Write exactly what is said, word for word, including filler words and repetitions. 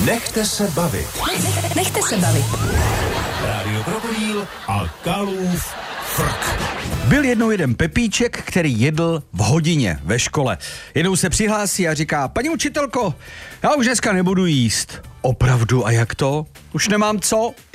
Nechte se bavit. Nechte se bavit. Rádio Krokodýl a Kalův frk. Byl jednou jeden Pepíček, který jedl v hodině ve škole. Jednou se přihlásí a říká: paní učitelko, já už dneska nebudu jíst. Opravdu, a jak to? Už nemám co?